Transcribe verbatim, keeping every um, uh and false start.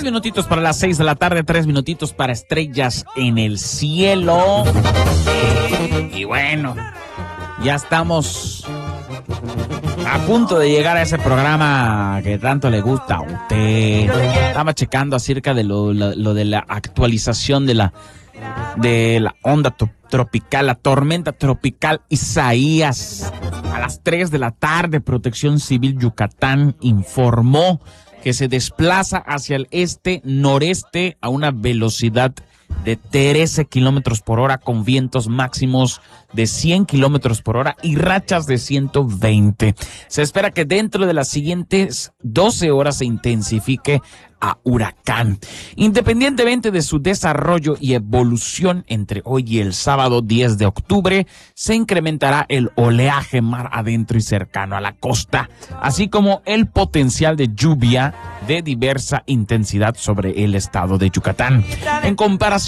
minutitos para las seis de la tarde, tres minutitos para estrellas en el cielo. Y bueno, ya estamos a punto de llegar a ese programa que tanto le gusta a usted. Estaba checando acerca de lo, lo, lo de la actualización de la, de la onda to- tropical, la tormenta tropical Isaías. A las tres de la tarde, Protección Civil Yucatán informó que se desplaza hacia el este-noreste a una velocidad de trece kilómetros por hora con vientos máximos de cien kilómetros por hora y rachas de ciento veinte. Se espera que dentro de las siguientes doce horas se intensifique a huracán. Independientemente de su desarrollo y evolución entre hoy y el sábado diez de octubre, se incrementará el oleaje mar adentro y cercano a la costa, así como el potencial de lluvia de diversa intensidad sobre el estado de Yucatán. En comparación